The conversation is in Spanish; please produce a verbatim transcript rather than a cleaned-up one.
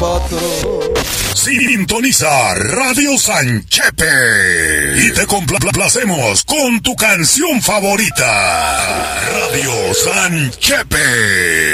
patrón. Sintoniza Radio Sanchepe y te complacemos con tu canción favorita. Radio Sanchepe.